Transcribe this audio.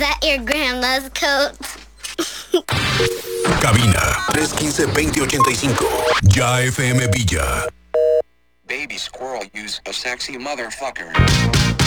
that your grandma's coat? Cabina 315-2085. Ya FM Villa. Baby squirrel use a sexy motherfucker.